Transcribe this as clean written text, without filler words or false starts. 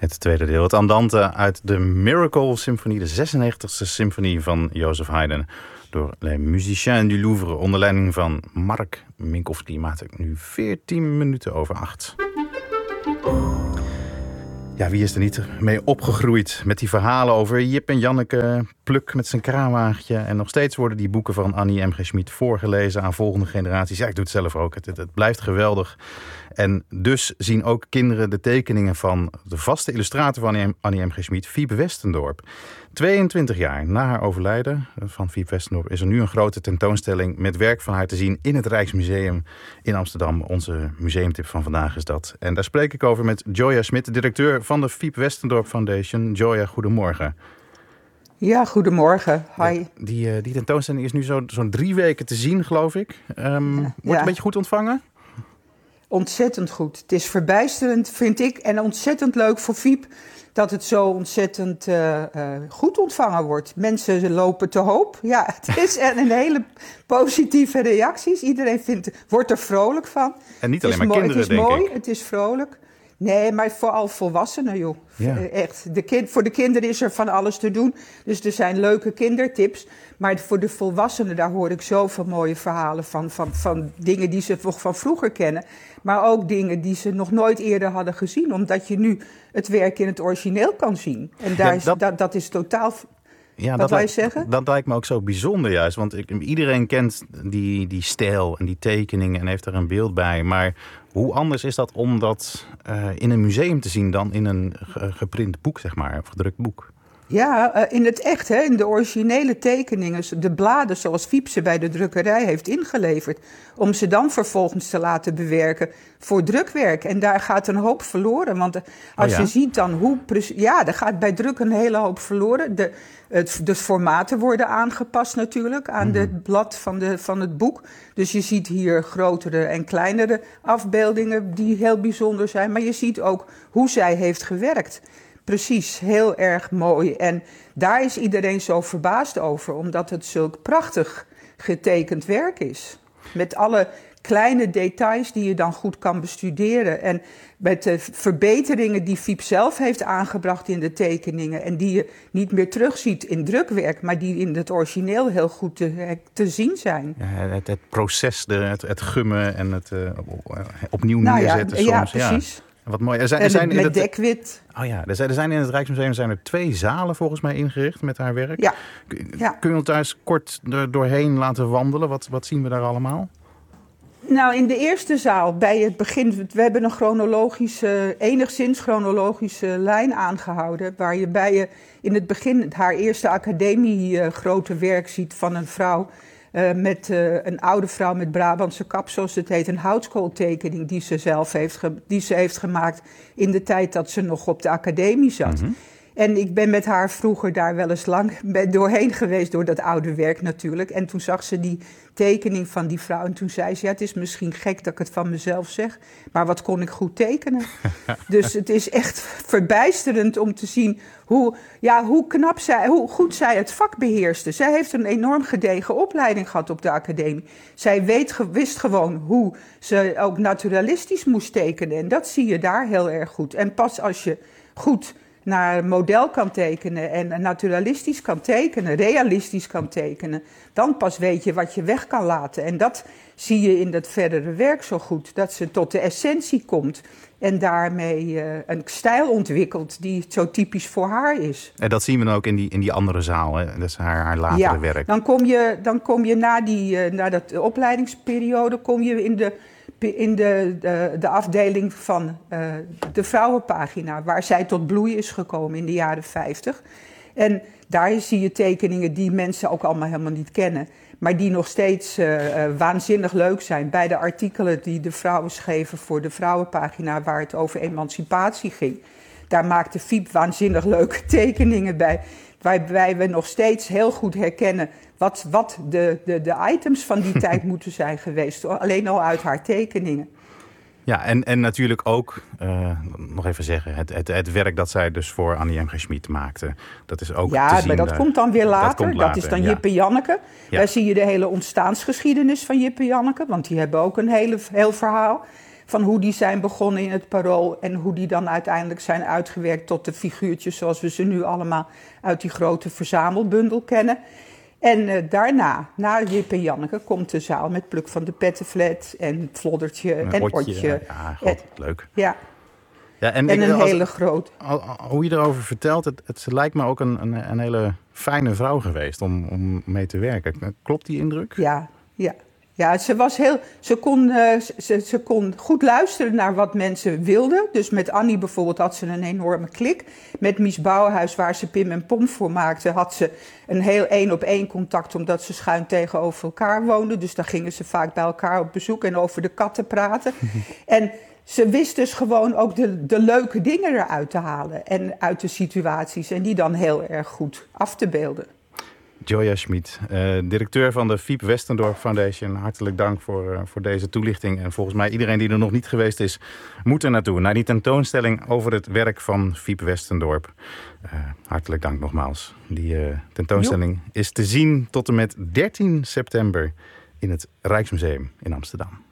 Het tweede deel, het Andante uit de Miracle Symfonie, de 96e symfonie van Joseph Haydn, door Les Musiciens du Louvre, onder leiding van Mark Minkowski. Maakt het nu 14 minuten over 8. Ja, wie is er niet mee opgegroeid met die verhalen over Jip en Janneke, Pluk met zijn kraanwagentje. En nog steeds worden die boeken van Annie M. G. Schmid voorgelezen aan volgende generaties. Ja, ik doe het zelf ook. Het blijft geweldig. En dus zien ook kinderen de tekeningen van de vaste illustrator van Annie M. G. Schmid, Fiep Westendorp. 22 jaar na haar overlijden van Fiep Westendorp is er nu een grote tentoonstelling met werk van haar te zien in het Rijksmuseum in Amsterdam. Onze museumtip van vandaag is dat. En daar spreek ik over met Joya Smit, de directeur van de Fiep Westendorp Foundation. Joya, goedemorgen. Ja, goedemorgen. Hi. Die tentoonstelling is nu zo'n 3 weken te zien, geloof ik. Wordt een beetje goed ontvangen? Ontzettend goed. Het is verbijsterend, vind ik, en ontzettend leuk voor Fiep dat het zo ontzettend goed ontvangen wordt. Mensen lopen te hoop. Ja, het is een hele positieve reacties. Iedereen wordt er vrolijk van. En niet alleen maar kinderen, denk ik. Het is mooi, het is vrolijk. Nee, maar vooral volwassenen, joh. Ja. Echt. Voor de kinderen is er van alles te doen. Dus er zijn leuke kindertips. Maar voor de volwassenen, daar hoor ik zoveel mooie verhalen van dingen die ze van vroeger kennen. Maar ook dingen die ze nog nooit eerder hadden gezien. Omdat je nu het werk in het origineel kan zien. En dat is totaal... Ja, wat wil je zeggen? Dat lijkt me ook zo bijzonder juist. Want iedereen kent die stijl en die tekeningen en heeft er een beeld bij. Maar hoe anders is dat om dat in een museum te zien dan in een geprint boek, zeg maar, of gedrukt boek? Ja, in het echt, hè, in de originele tekeningen, de bladen zoals Fiep ze bij de drukkerij heeft ingeleverd, om ze dan vervolgens te laten bewerken voor drukwerk. En daar gaat een hoop verloren, want als je ziet dan hoe... Ja, er gaat bij druk een hele hoop verloren. De formaten worden aangepast natuurlijk aan het blad van het boek. Dus je ziet hier grotere en kleinere afbeeldingen die heel bijzonder zijn. Maar je ziet ook hoe zij heeft gewerkt. Precies, heel erg mooi. En daar is iedereen zo verbaasd over, omdat het zulk prachtig getekend werk is. Met alle kleine details die je dan goed kan bestuderen. En met de verbeteringen die Fiep zelf heeft aangebracht in de tekeningen. En die je niet meer terugziet in drukwerk, maar die in het origineel heel goed te zien zijn. Ja, het proces, het gummen en het opnieuw neerzetten soms. Ja, precies. Ja. Wat mooi. Er zijn met dekwit. Oh ja, er zijn in het Rijksmuseum 2 zalen volgens mij ingericht met haar werk. Ja. Kun je ons daar eens kort doorheen laten wandelen? Wat zien we daar allemaal? Nou, in de eerste zaal, bij het begin, we hebben een enigszins chronologische lijn aangehouden, waar je in het begin haar eerste academie grote werk ziet van een vrouw, met een oude vrouw met Brabantse kapsels. Het heet een houtskooltekening die ze zelf heeft gemaakt in de tijd dat ze nog op de academie zat. Mm-hmm. En ik ben met haar vroeger daar wel eens lang doorheen geweest, door dat oude werk natuurlijk. En toen zag ze die tekening van die vrouw en toen zei ze, ja, het is misschien gek dat ik het van mezelf zeg, maar wat kon ik goed tekenen. Dus het is echt verbijsterend om te zien hoe goed zij het vak beheerste. Zij heeft een enorm gedegen opleiding gehad op de academie. Zij wist gewoon hoe ze ook naturalistisch moest tekenen. En dat zie je daar heel erg goed. En pas als je goed naar een model kan tekenen en naturalistisch kan tekenen, realistisch kan tekenen, dan pas weet je wat je weg kan laten. En dat zie je in dat verdere werk zo goed, dat ze tot de essentie komt en daarmee een stijl ontwikkelt die zo typisch voor haar is. En dat zien we dan ook in die andere zaal, hè? Dat is haar latere werk. Dan kom je na dat opleidingsperiode, kom je in de afdeling van de vrouwenpagina, waar zij tot bloei is gekomen in de jaren 50. En daar zie je tekeningen die mensen ook allemaal helemaal niet kennen, maar die nog steeds waanzinnig leuk zijn. Bij de artikelen die de vrouwen schreven voor de vrouwenpagina, waar het over emancipatie ging, daar maakte Fiep waanzinnig leuke tekeningen bij, waarbij we nog steeds heel goed herkennen wat de items van die tijd moeten zijn geweest. Alleen al uit haar tekeningen. Ja, en natuurlijk ook, nog even zeggen, het werk dat zij dus voor Annie M. G. Schmid maakte. Dat is ook te zien. Ja, maar dat komt dan weer later. Dat is dan Jip en Janneke. Ja. Daar zie je de hele ontstaansgeschiedenis van Jip en Janneke. Want die hebben ook een heel verhaal van hoe die zijn begonnen in het Parool en hoe die dan uiteindelijk zijn uitgewerkt tot de figuurtjes zoals we ze nu allemaal uit die grote verzamelbundel kennen. En daarna, na Jip en Janneke, komt de zaal met Pluk van de Pettenflat en Floddertje en Otje. Ja, god, leuk. Ja. Ja, en een hele grote. Hoe je erover vertelt, het lijkt me ook een hele fijne vrouw geweest om mee te werken. Klopt die indruk? Ja. Ja, ze kon goed luisteren naar wat mensen wilden. Dus met Annie bijvoorbeeld had ze een enorme klik. Met Mies Bouwhuis, waar ze Pim en Pom voor maakte, had ze een heel 1-op-1 contact, omdat ze schuin tegenover elkaar woonden. Dus dan gingen ze vaak bij elkaar op bezoek en over de katten praten. En ze wist dus gewoon ook de leuke dingen eruit te halen en uit de situaties. En die dan heel erg goed af te beelden. Gioia Schmid, directeur van de Fiep Westendorp Foundation. Hartelijk dank voor deze toelichting. En volgens mij iedereen die er nog niet geweest is, moet er naartoe. Naar die tentoonstelling over het werk van Fiep Westendorp. Hartelijk dank nogmaals. Die tentoonstelling is te zien tot en met 13 september in het Rijksmuseum in Amsterdam.